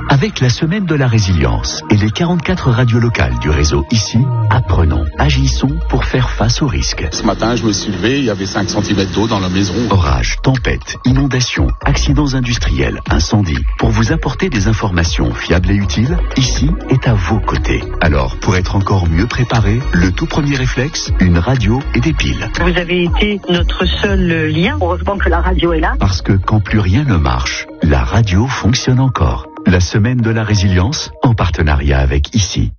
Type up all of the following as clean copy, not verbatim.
Avec la semaine de la résilience et les 44 radios locales du réseau ici, apprenons, agissons pour faire face aux risques. Ce matin, je me suis levé, il y avait 5 cm d'eau dans la maison. Orages, tempêtes, inondations, accidents industriels, incendies. Pour vous apporter des informations fiables et utiles, ici est à vos côtés. Alors, pour être encore mieux préparé, le tout premier réflexe, une radio et des piles. Vous avez été notre seul lien. Heureusement que la radio est là. Parce que quand plus rien ne marche, la radio fonctionne encore. La semaine de la résilience, en partenariat avec ici.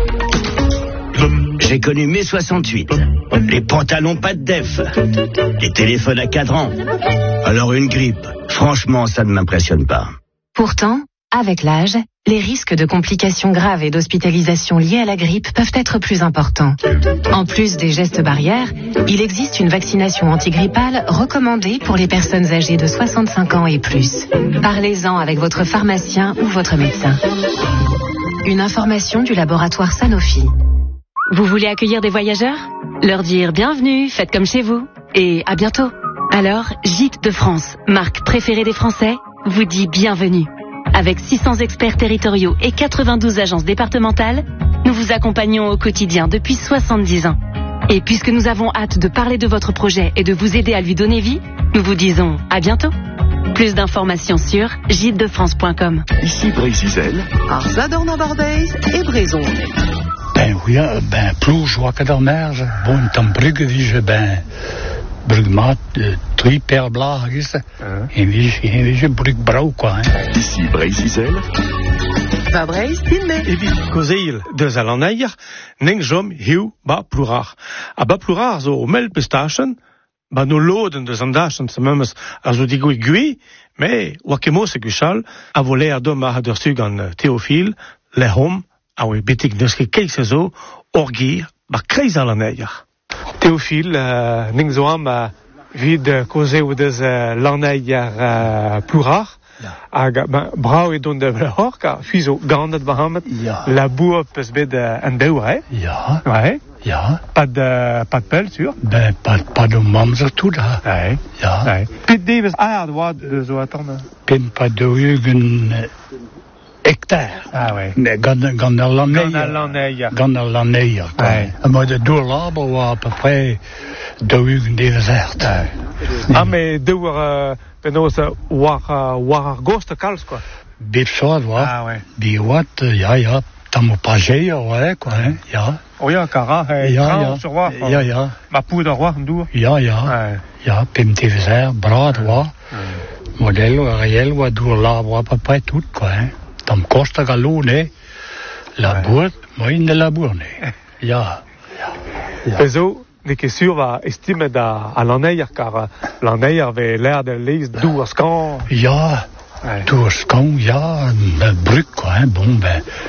J'ai connu mai 68. Les pantalons pas de def. Les téléphones à cadran. Alors une grippe, franchement, ça ne m'impressionne pas. Pourtant, avec l'âge, les risques de complications graves et d'hospitalisation liées à la grippe peuvent être plus importants. En plus des gestes barrières, il existe une vaccination antigrippale recommandée pour les personnes âgées de 65 ans et plus. Parlez-en avec votre pharmacien ou votre médecin. Une information du laboratoire Sanofi. Vous voulez accueillir des voyageurs ? Leur dire bienvenue, faites comme chez vous, et à bientôt. Alors, Gîtes de France, marque préférée des Français, vous dit bienvenue. Avec 600 experts territoriaux et 92 agences départementales, nous vous accompagnons au quotidien depuis 70 ans. Et puisque nous avons hâte de parler de votre projet et de vous aider à lui donner vie, nous vous disons à bientôt. Plus d'informations sur gîtesdefrance.com. Ici Brésil, Zadorna Barbeis et Brézon. Ploeg wakker dan merge. Bon, dan bruggen wie ze brugmaat 3 per blaag is. En wie ze brugbrauw quoi. Ici Brésil. Fabreis Tilme. Evi kozeil deus al aneier, neng jom hiu ba plourar. A ba plourar zo mel pestachen, ba no loden deus an dachen se memes a zo digoi gui, me wakemo se guchal, a voler a dom a dersug an Théophile, le hom, a oe betik deus ke keise zo, orgir, ba kreiz al aneier. Théophile, neng zo am vid koze ou deus l'aneier plourar, hag brau e don de hor, ka fuizo gandet bahamet, la boue peus bet an deu, Ja. Ouais. Ja. Pas de pel, sûr. Pas de mamzer tout da. Ouais. Ja. Ouais. Pit devez doa de zo attendre. Pin pas de ugen hectare. Ah ouais. Gan al L'aneier. l'aneier. Ouais. Maar de doorlaber was à peu près 2 ugen desert. Ah, mais de penos war ar gost kals, quoi. Bip soad, wa. Ah ouais. Bi wat, ja. Tamo pageia, ouais, quoi, ja. Oh ja, kara, Ja. sur war. Ja. Ma poudre war ndour. Ja. Ouais. Ja, pim tevezer, brad, wa. Model, réel, wa, doorlaber, à peu près tout, quoi, Tam costa galone, labour, moin de labourne. Ja. Pezo, ne ket sur va estime da a l'aneier, car l'aneier avait l'air de l'is dour skan. Ja. Ouais. Toerskan, ja, brug, quoi, bon,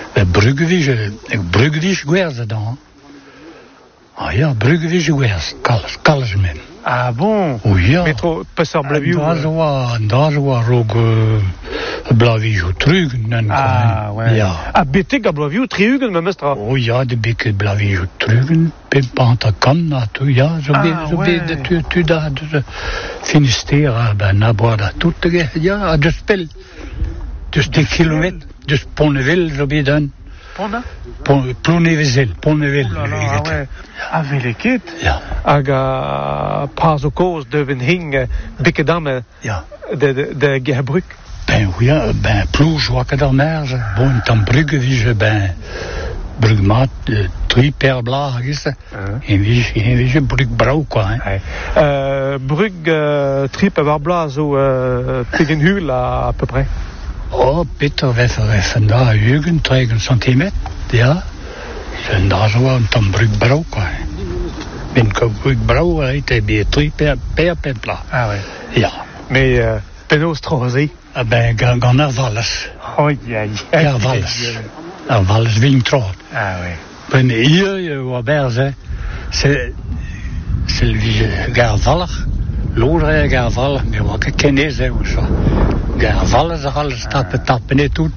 brugwis gwerze dan. Ah ja, brugwis gwerze, kalles men. Ah bon? O ja. Metro passeur blaviu. Da zo rog blaviu trugen. Ah, ouais. Ja. Ah, betek a blaviu triugen, me mestra. O ja, de bikke blaviu trugen, pimpanta kanna, tu ja, zo be, tu da, de Finistera, na boada, tout, ja, de spel. Dus 10 kilometer, dus Ponneville, zo be dan. Ponna? Ponneville. Ah ouais. Ah, veleket. Ja. Hag pas o koz deven hing bikke dame de Gerbruk. Ploeg wakker dan merge. Bon, dan bruggen wie ze brugmaat 3 per blaag is. En wie ze brugbrauw, quoi. Brug tripe war bla zo tegen hul à peu près. Oh, Peter, we da Jürgen 3 centimeter, ja. En daar zo een dan brugbrauw, quoi. Ben ko brugbrauw, het bij 3 per pla. Ah ouais. Ja. Mais penos trozé. Gan naar Valles. Oh, Ja, Valles. Valles Wingtroot. Ah ouais. Ben hier, wat berze, c'est le Garvallig. Lodre Garvallig, mais wat ik ken is, ou zo. Garvallig, alles tappen net tout.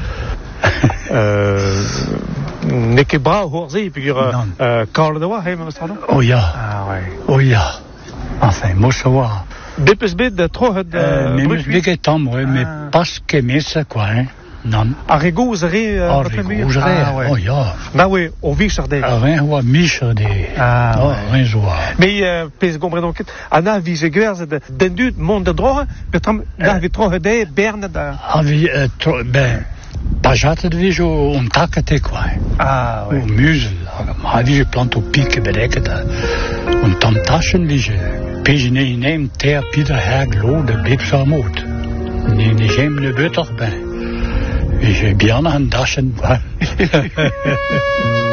Neke bra horzi, figure Karl de Wa, me strada. Oh ja. Ah ouais. Oh ja. Enfin, moest Bipes bit de tro het Brug. Mais pas que mais ça, quoi, Non. A regouzere... Oh, ja. Na oui, o vichardé. Rien oa michardé. Rien oa. Mais, pez gombre ket, ana vise gwerz den dud mont de droge, petram, da vi trohede, berne da... Ben, pajat de vige on takate, quoi. Oui. O musel. Ma vige plant o pike bedeket, on tamtaschen vige. Pege ne neem ter Pieter Hag lo de bipsamot. Ne jem ne butter ben. J'ai bien un daschen, quoi.